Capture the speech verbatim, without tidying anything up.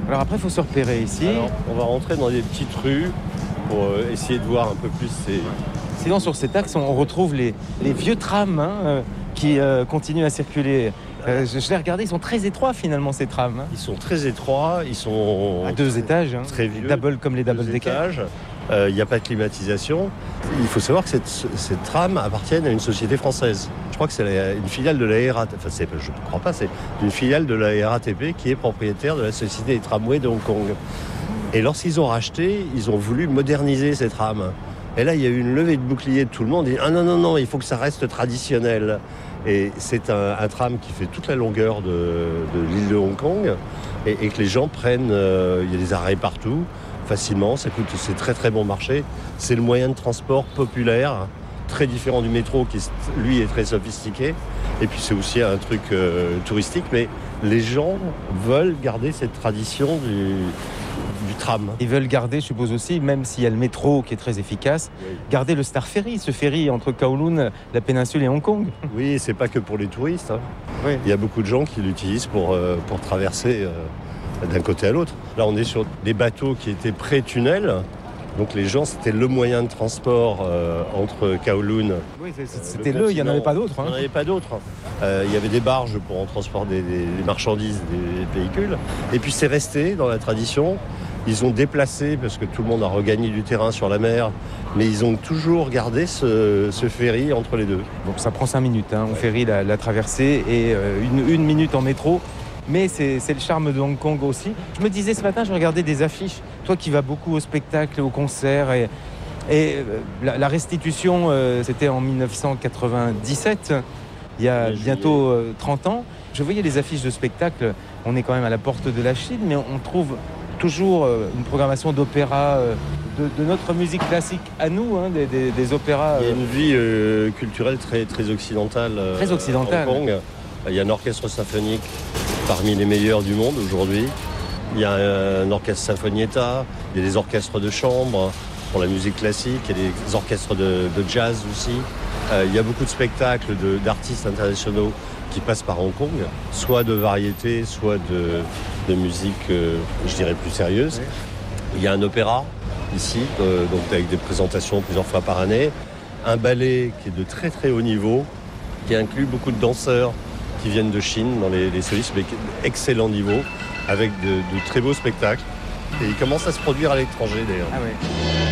Alors après, il faut se repérer ici. Alors, on va rentrer dans des petites rues pour euh, essayer de voir un peu plus ces... Sinon, sur cet axe, on retrouve les, les vieux trams hein, euh, qui euh, continuent à circuler. Euh, je je l'ai regardé, ils sont très étroits finalement, ces trams. Hein. Ils sont très étroits, ils sont... À deux très, étages, hein, très vieux. Double comme les double deux decker. étages. Euh, Il n'y a pas de climatisation. Il faut savoir que cette, cette tram appartient à une société française. Je crois que c'est la- une filiale de la R A T P. Enfin, c'est, je ne crois pas, c'est une filiale de la R A T P qui est propriétaire de la Société des tramways de Hong Kong. Et lorsqu'ils ont racheté, ils ont voulu moderniser ces trams. Et là, il y a eu une levée de bouclier de tout le monde. Et, ah non, non, non, il faut que ça reste traditionnel. Et c'est un, un tram qui fait toute la longueur de, de l'île de Hong Kong et, et que les gens prennent. Euh, il y a des arrêts partout, facilement. Ça coûte, c'est très très bon marché. C'est le moyen de transport populaire, très différent du métro qui, lui, est très sophistiqué. Et puis c'est aussi un truc euh, touristique. Mais les gens veulent garder cette tradition du, du tram. Ils veulent garder, je suppose aussi, même s'il y a le métro qui est très efficace, Oui. garder le Star Ferry, ce ferry entre Kowloon, la péninsule et Hong Kong. Oui, c'est pas que pour les touristes. Hein. Oui. Il y a beaucoup de gens qui l'utilisent pour, euh, pour traverser euh, d'un côté à l'autre. Là, on est sur des bateaux qui étaient pré-tunnel. Donc les gens, c'était le moyen de transport euh, entre Kowloon. Oui, c'était le, il n'y en avait pas d'autres. Hein. Il n'y en avait pas d'autres. Euh, il y avait des barges pour en transporter des, des marchandises, des véhicules. Et puis c'est resté dans la tradition. Ils ont déplacé, parce que tout le monde a regagné du terrain sur la mer, mais ils ont toujours gardé ce, ce ferry entre les deux. Donc ça prend cinq minutes, hein, on ferry la, la traversée et euh, une, une minute en métro. Mais c'est, c'est le charme de Hong Kong aussi. Je me disais ce matin, je regardais des affiches. Toi qui vas beaucoup au spectacle, au concert, et, et euh, la, la restitution, euh, c'était en dix-neuf cent quatre-vingt-dix-sept, il y a Oui, bientôt euh, trente ans. Je voyais les affiches de spectacle. On est quand même à la porte de la Chine, mais on, on trouve toujours euh, une programmation d'opéra, euh, de, de notre musique classique à nous, hein, des, des, des opéras. Il y a euh, une vie euh, culturelle très, très occidentale. euh, Très occidentale. à Hong Kong. Il y a un orchestre symphonique parmi les meilleurs du monde aujourd'hui. Il y a un orchestre sinfonietta, il y a des orchestres de chambre pour la musique classique, il y a des orchestres de, de jazz aussi. Euh, il y a beaucoup de spectacles de, d'artistes internationaux qui passent par Hong Kong, soit de variété, soit de, de musique, euh, je dirais, plus sérieuse. Il y a un opéra ici, euh, donc avec des présentations plusieurs fois par année. Un ballet qui est de très très haut niveau, qui inclut beaucoup de danseurs qui viennent de Chine dans les, les solistes, mais excellent niveau, avec de, de très beaux spectacles. Et ils commencent à se produire à l'étranger d'ailleurs. Ah ouais.